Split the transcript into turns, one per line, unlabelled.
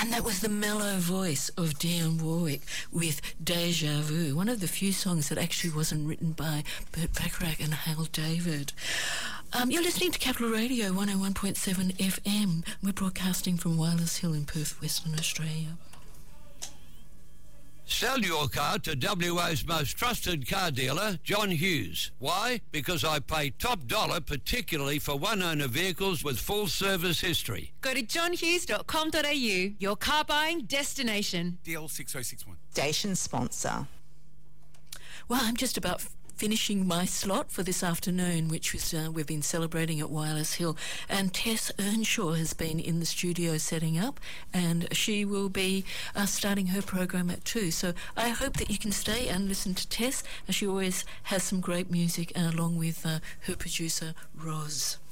And that was the mellow voice of Dionne Warwick with Deja Vu, one of the few songs that actually wasn't written by Burt Bacharach and Hal David. You're listening to Capital Radio 101.7 FM. We're broadcasting from Wireless Hill in Perth, Western Australia.
Sell your car to WA's most trusted car dealer, John Hughes. Why? Because I pay top dollar, particularly for one-owner vehicles with full service history.
Go to johnhughes.com.au, your car buying destination.
DL 6061.
Station sponsor.
Well, I'm just about finishing my slot for this afternoon, which was we've been celebrating at Wireless Hill, and Tess Earnshaw has been in the studio setting up, and she will be starting her program at 2. So I hope that you can stay and listen to Tess, as she always has some great music along with her producer Roz.